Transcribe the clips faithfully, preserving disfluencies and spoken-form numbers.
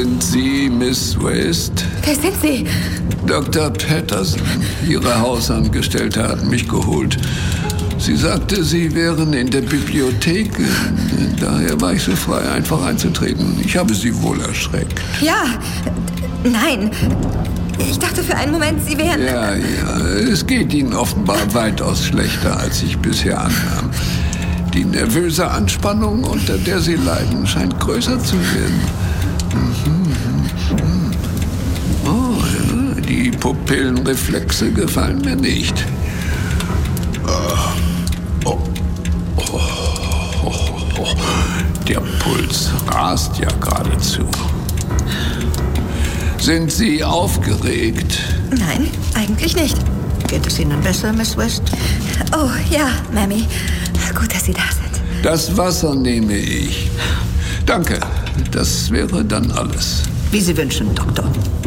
Sind Sie Miss West? Wer sind Sie? Doktor Patterson, Ihre Hausangestellte, hat mich geholt. Sie sagte, Sie wären in der Bibliothek. Daher war ich so frei, einfach einzutreten. Ich habe Sie wohl erschreckt. Ja, nein. Ich dachte für einen Moment, Sie wären... Ja, ja, es geht Ihnen offenbar weitaus schlechter, als ich bisher annahm. Die nervöse Anspannung, unter der Sie leiden, scheint größer zu werden. Mhm. Oh, ja, die Pupillenreflexe gefallen mir nicht. Oh. Oh. Oh. Oh. Der Puls rast ja geradezu. Sind Sie aufgeregt? Nein, eigentlich nicht. Geht es Ihnen besser, Miss West? Oh, ja, Mammy. Gut, dass Sie da sind. Das Wasser nehme ich. Danke. Das wäre dann alles. Wie Sie wünschen, Doktor.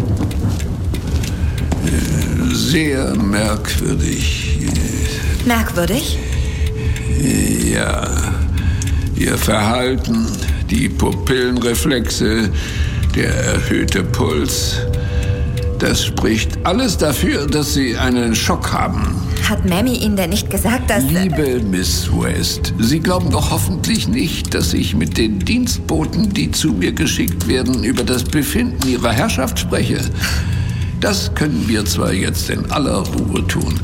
Sehr merkwürdig. Merkwürdig? Ja. Ihr Verhalten, die Pupillenreflexe, der erhöhte Puls. Das spricht alles dafür, dass Sie einen Schock haben. Hat Mammy Ihnen denn nicht gesagt, dass... Liebe Miss West, Sie glauben doch hoffentlich nicht, dass ich mit den Dienstboten, die zu mir geschickt werden, über das Befinden Ihrer Herrschaft spreche. Das können wir zwar jetzt in aller Ruhe tun.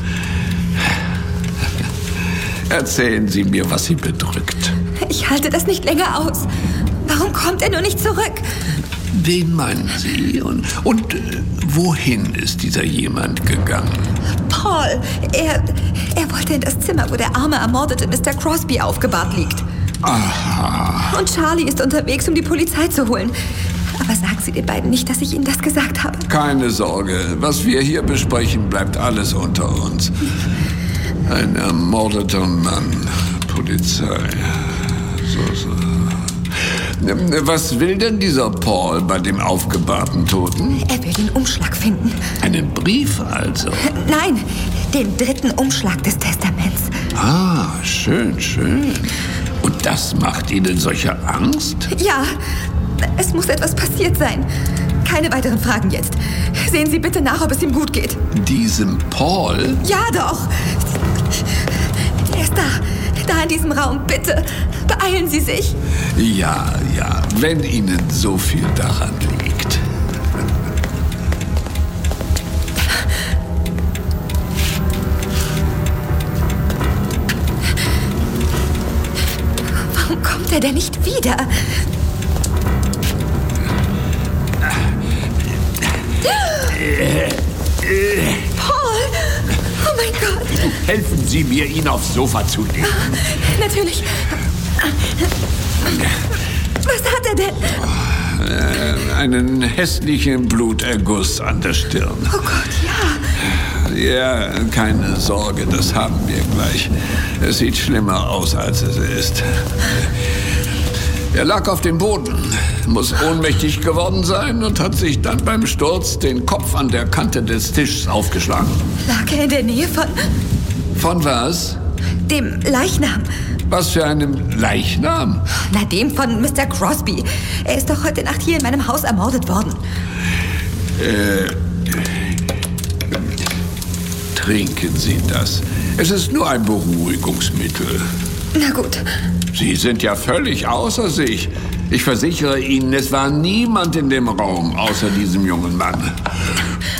Erzählen Sie mir, was Sie bedrückt. Ich halte das nicht länger aus. Warum kommt er nur nicht zurück? Wen meinen Sie? Und, und äh, wohin ist dieser jemand gegangen? Paul, er, er wollte in das Zimmer, wo der arme, ermordete Mister Crosby aufgebahrt liegt. Aha. Und Charlie ist unterwegs, um die Polizei zu holen. Aber sagen Sie den beiden nicht, dass ich Ihnen das gesagt habe. Keine Sorge. Was wir hier besprechen, bleibt alles unter uns. Ein ermordeter Mann. Polizei. So, so. Was will denn dieser Paul bei dem aufgebahrten Toten? Er will den Umschlag finden. Einen Brief also? Nein, den dritten Umschlag des Testaments. Ah, schön, schön. Und das macht Ihnen solche Angst? Ja, es muss etwas passiert sein. Keine weiteren Fragen jetzt. Sehen Sie bitte nach, ob es ihm gut geht. Diesem Paul? Ja, doch. Er ist da. Da in diesem Raum. Bitte, beeilen Sie sich. Ja, ja, wenn Ihnen so viel daran liegt. Warum kommt er denn nicht wieder? Paul! Oh mein Gott! Helfen Sie mir, ihn aufs Sofa zu legen. Natürlich. Was hat er denn? Äh, einen hässlichen Bluterguss an der Stirn. Oh Gott, ja. Ja, keine Sorge, das haben wir gleich. Es sieht schlimmer aus, als es ist. Er lag auf dem Boden, muss ohnmächtig geworden sein und hat sich dann beim Sturz den Kopf an der Kante des Tisches aufgeschlagen. Lag er in der Nähe von... Von was? Dem Leichnam. Was für einem Leichnam? Na, dem von Mister Crosby. Er ist doch heute Nacht hier in meinem Haus ermordet worden. Äh... Trinken Sie das. Es ist nur ein Beruhigungsmittel. Na gut. Sie sind ja völlig außer sich. Ich versichere Ihnen, es war niemand in dem Raum außer diesem jungen Mann.